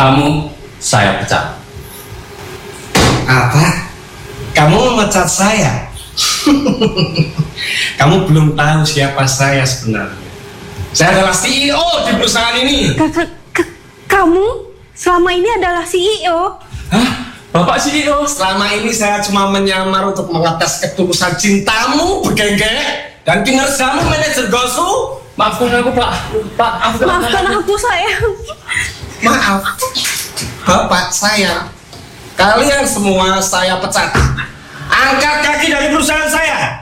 Kamu saya pecat. Apa? Kamu memecat saya? Kamu belum tahu siapa saya sebenarnya. Saya adalah CEO di perusahaan ini. Kamu selama ini adalah CEO? Hah? Bapak CEO? Selama ini saya cuma menyamar untuk mengetes ketulusan cintamu, Begenge, dan kinerjamu, manajer Gosu. Maafkan aku, Pak. Maafkan aku, sayang. Maaf, Bapak saya. Kalian semua saya pecat. Angkat kaki dari perusahaan saya.